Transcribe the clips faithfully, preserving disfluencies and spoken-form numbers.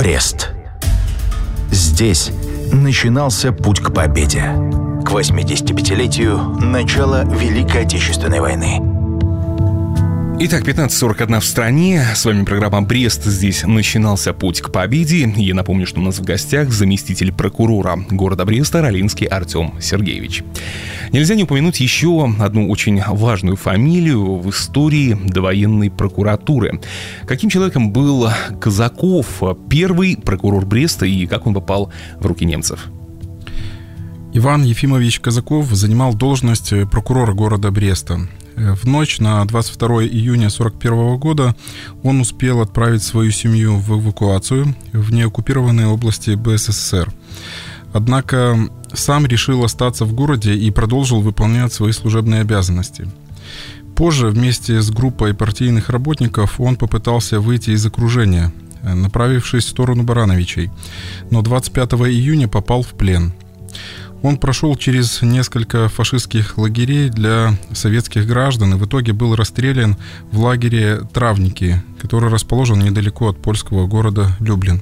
Брест. Здесь начинался путь к победе. К восьмидесятипятилетию начала Великой Отечественной войны. Итак, пятнадцать сорок один в стране. С вами программа «Брест». Здесь начинался путь к победе. Я напомню, что у нас в гостях заместитель прокурора города Бреста Ролинский Артем Сергеевич. Нельзя не упомянуть еще одну очень важную фамилию в истории довоенной прокуратуры. Каким человеком был Казаков, первый прокурор Бреста, и как он попал в руки немцев? Иван Ефимович Казаков занимал должность прокурора города Бреста. В ночь на двадцать второе июня сорок первого года он успел отправить свою семью в эвакуацию в неоккупированные области БССР. Однако сам решил остаться в городе и продолжил выполнять свои служебные обязанности. Позже вместе с группой партийных работников он попытался выйти из окружения, направившись в сторону Барановичей, но двадцать пятого июня попал в плен. Он прошел через несколько фашистских лагерей для советских граждан и в итоге был расстрелян в лагере Травники, который расположен недалеко от польского города Люблин.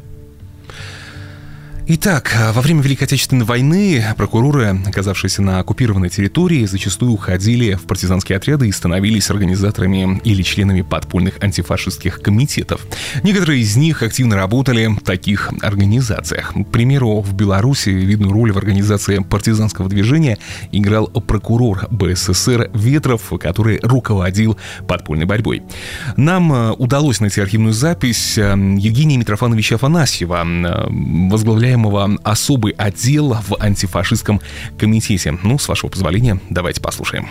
Итак, во время Великой Отечественной войны прокуроры, оказавшиеся на оккупированной территории, зачастую уходили в партизанские отряды и становились организаторами или членами подпольных антифашистских комитетов. Некоторые из них активно работали в таких организациях. К примеру, в Беларуси видную роль в организации партизанского движения играл прокурор БССР Ветров, который руководил подпольной борьбой. Нам удалось найти архивную запись Евгения Митрофановича Афанасьева, возглавляя особый отдел в антифашистском комитете. Ну, с вашего позволения, давайте послушаем.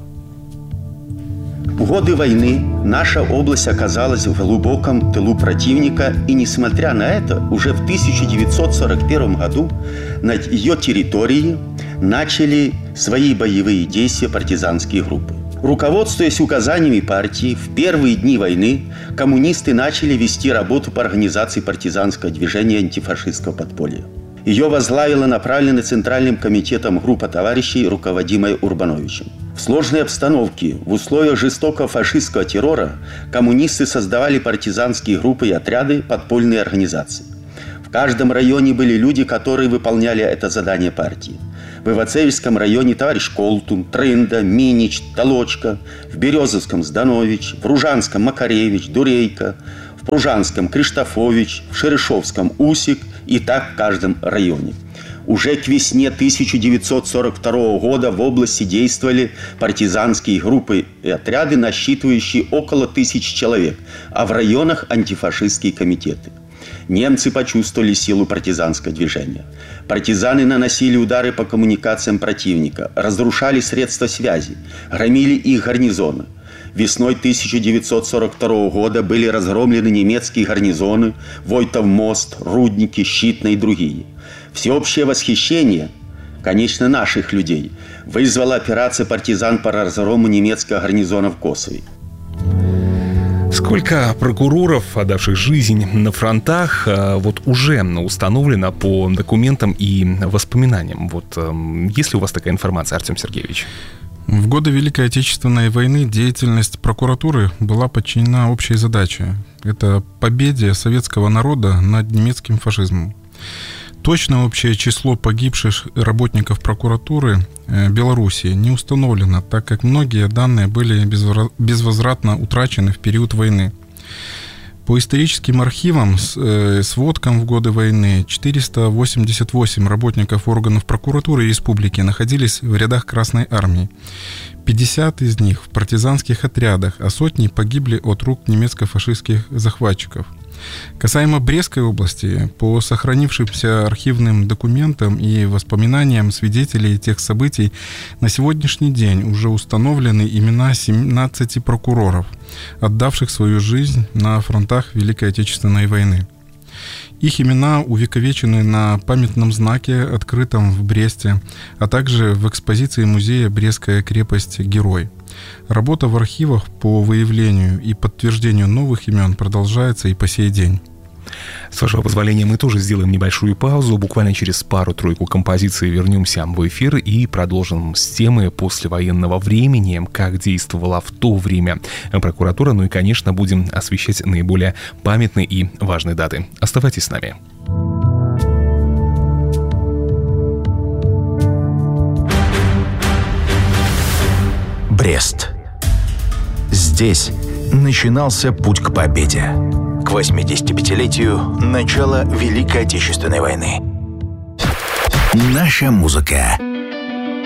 В годы войны наша область оказалась в глубоком тылу противника, и, несмотря на это, уже в тысяча девятьсот сорок первом году на ее территории начали свои боевые действия партизанские группы. Руководствуясь указаниями партии, в первые дни войны коммунисты начали вести работу по организации партизанского движения антифашистского подполья. Ее возглавила направленная Центральным комитетом группа товарищей, руководимая Урбановичем. В сложной обстановке, в условиях жестокого фашистского террора, коммунисты создавали партизанские группы и отряды, подпольные организации. В каждом районе были люди, которые выполняли это задание партии. В Ивацевском районе товарищ Колтун, Трында, Минич, Толочка, в Березовском Зданович, в Ружанском Макаревич, Дурейко, в Пружанском Криштофович, в Шерешовском Усик, и так в каждом районе. Уже к весне тысяча девятьсот сорок второго года в области действовали партизанские группы и отряды, насчитывающие около тысячи человек, а в районах антифашистские комитеты. Немцы почувствовали силу партизанского движения. Партизаны наносили удары по коммуникациям противника, разрушали средства связи, громили их гарнизоны. Весной тысяча девятьсот сорок второго года были разгромлены немецкие гарнизоны Войтов мост, Рудники, Щитно и другие. Всеобщее восхищение, конечно, наших людей, вызвала операция партизан по разгрому немецкого гарнизона в Косове. Сколько прокуроров, отдавших жизнь на фронтах, вот уже установлено по документам и воспоминаниям? Вот есть ли у вас такая информация, Артем Сергеевич? В годы Великой Отечественной войны деятельность прокуратуры была подчинена общей задаче. Это победе советского народа над немецким фашизмом. Точное общее число погибших работников прокуратуры Беларуси не установлено, так как многие данные были безвозвратно утрачены в период войны. По историческим архивам, сводкам в годы войны, четыреста восемьдесят восемь работников органов прокуратуры республики находились в рядах Красной Армии. пятьдесят из них в партизанских отрядах, а сотни погибли от рук немецко-фашистских захватчиков. Касаемо Брестской области, по сохранившимся архивным документам и воспоминаниям свидетелей тех событий, на сегодняшний день уже установлены имена семнадцати прокуроров, отдавших свою жизнь на фронтах Великой Отечественной войны. Их имена увековечены на памятном знаке, открытом в Бресте, а также в экспозиции музея «Брестская крепость. Герой». Работа в архивах по выявлению и подтверждению новых имен продолжается и по сей день. С вашего позволения, мы тоже сделаем небольшую паузу. Буквально через пару-тройку композиций вернемся в эфир и продолжим с темы послевоенного времени, как действовала в то время прокуратура. Ну и, конечно, будем освещать наиболее памятные и важные даты. Оставайтесь с нами. Брест. Здесь начинался путь к победе. К восьмидесятипятилетию начала Великой Отечественной войны. Наша музыка.